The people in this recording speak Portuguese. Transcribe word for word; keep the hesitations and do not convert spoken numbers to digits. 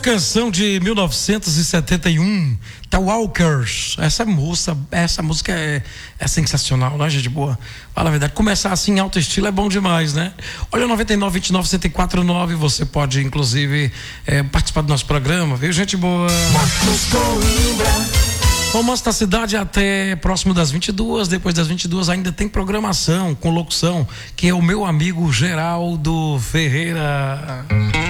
Canção de mil novecentos e setenta e um, The Walkers. Essa moça, essa música é, é sensacional, não é, gente boa? Fala a verdade, começar assim em alto estilo é bom demais, né? Olha, noventa e nove, vinte e nove, cento e quatro, nove, você pode inclusive é, participar do nosso programa, viu, gente boa? Romance da Cidade até próximo das vinte e duas, depois das vinte e duas ainda tem programação com locução, que é o meu amigo Geraldo Ferreira.